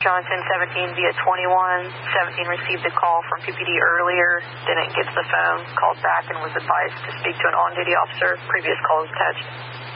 showing 1017 via 21. 17 received a call from PPD earlier, didn't get to the phone, called back and was advised to speak to an on-duty officer. Previous call is attached.